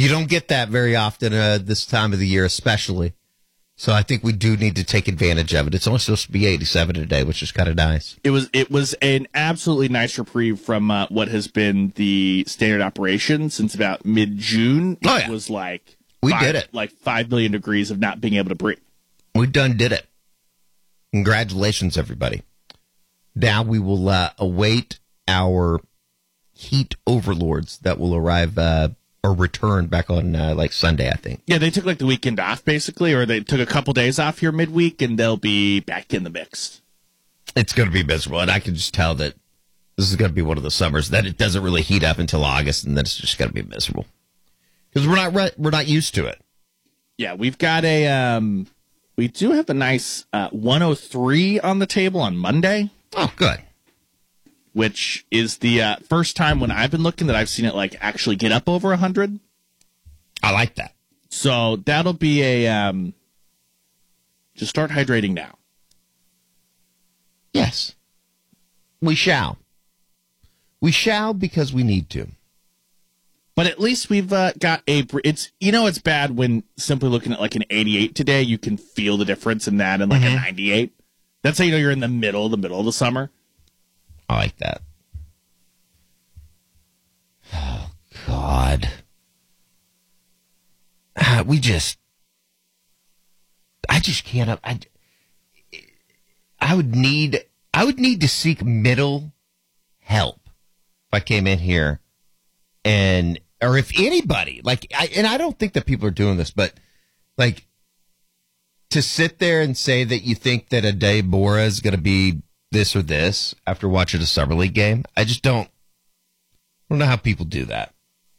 You don't get that very often this time of the year, especially. So I think we do need to take advantage of it. It's only supposed to be 87 today, which is kind of nice. It was an absolutely nice reprieve from what has been the standard operation since about mid-June. It was like we did it. Like 5 million degrees of not being able to breathe. We done did it. Congratulations, everybody. Now we will await our heat overlords that will arrive or return back on like Sunday, I think. Yeah, they took like the weekend off, basically, or they took a couple days off here midweek, and they'll be back in the mix. It's going to be miserable, and I can just tell that this is going to be one of the summers that it doesn't really heat up until August, and then it's just going to be miserable because we're not used to it. Yeah, we've got we do have a nice 103 on the table on Monday. Oh, good. Which is the first time when I've been looking that I've seen it like actually get up over 100. I like that. So that'll be a just start hydrating now. Yes, we shall. We shall because we need to. But at least we've got it's it's bad when simply looking at like an 88 today, you can feel the difference in that and like a 98. That's how you know you're in the middle of the summer. I like that. Oh, God. I just can't. I would need to seek middle help if I came in here or if anybody, I don't think that people are doing this, but like to sit there and say that you think that Ade Bora is going to be this or this after watching a summer league game. I just don't know how people do that.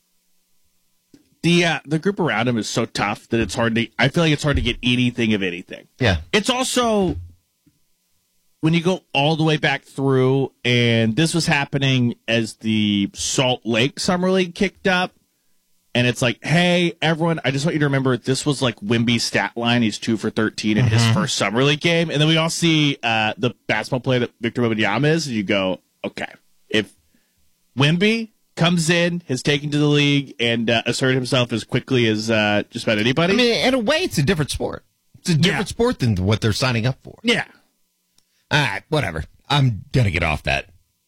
The group around him is so tough that I feel like it's hard to get anything of anything. Yeah. It's also when you go all the way back through, and this was happening as the Salt Lake Summer League kicked up, and it's like, hey, everyone, I just want you to remember this was like Wemby's stat line. He's 2 for 13 in his first Summer League game. And then we all see the basketball player that Victor Wembanyama is, and you go, okay, if Wemby comes in, has taken to the league, and asserted himself as quickly as just about anybody. I mean, in a way, it's a different sport. It's a different sport than what they're signing up for. Yeah. All right, whatever. I'm going to get off that.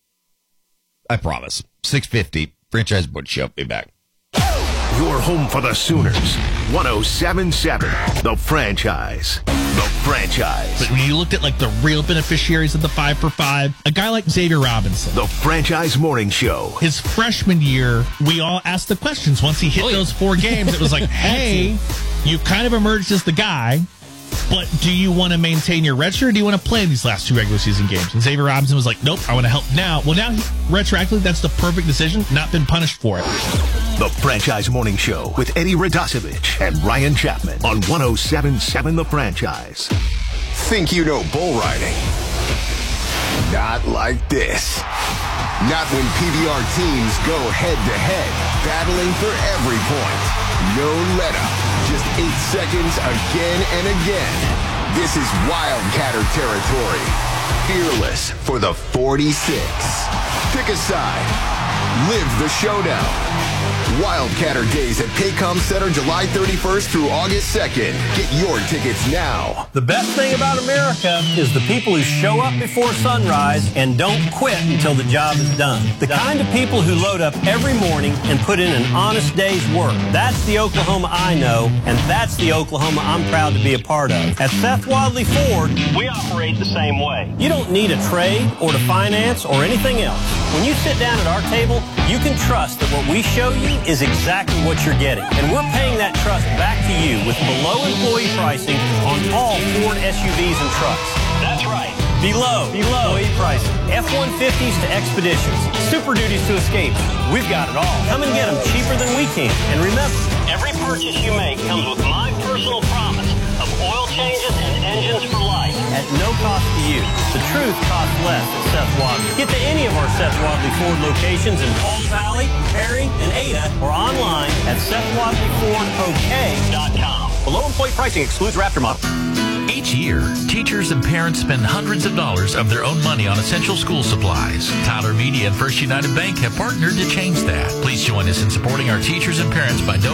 I promise. 6:50, Franchise Board Show. Be back. Your home for the Sooners. 107.7. The Franchise. The Franchise. But when you looked at like the real beneficiaries of the 5 for 5, a guy like Xavier Robinson. The Franchise Morning Show. His freshman year, we all asked the questions. Once he hit those 4 games, it was like, hey, you kind of emerged as the guy, but do you want to maintain your red shirt or do you want to play in these last 2 regular season games? And Xavier Robinson was like, nope, I want to help now. Well, now, retroactively, that's the perfect decision, not been punished for it. The Franchise Morning Show with Eddie Radosevich and Ryan Chapman on 107.7 The Franchise. Think you know bull riding? Not like this. Not when PBR teams go head-to-head, battling for every point. No let-up, just 8 seconds again and again. This is Wildcatter territory. Fearless for the 46. Pick a side. Live the showdown. Wildcatter Days at Paycom Center, July 31st through August 2nd. Get your tickets now. The best thing about America is the people who show up before sunrise and don't quit until the job is done. The kind of people who load up every morning and put in an honest day's work. That's the Oklahoma I know, and that's the Oklahoma I'm proud to be a part of. At Seth Wadley Ford, we operate the same way. You don't need a trade or to finance or anything else. When you sit down at our table, you can trust that what we show you is exactly what you're getting. And we're paying that trust back to you with below employee pricing on all Ford SUVs and trucks. That's right. Below employee pricing. F-150s to Expeditions. Super Duties to Escapes. We've got it all. Come and get them cheaper than we can. And remember, every purchase you make comes with my personal promise of oil changes and engines for life. At no cost to you. The truth costs less at Seth Wadley. Get to any of our Seth Wadley Ford locations in Palm Valley, Perry, and Ada, or online at SethWadleyFordOK.com. Below employee pricing excludes Raptor model. Each year, teachers and parents spend hundreds of dollars of their own money on essential school supplies. Tyler Media and First United Bank have partnered to change that. Please join us in supporting our teachers and parents by donating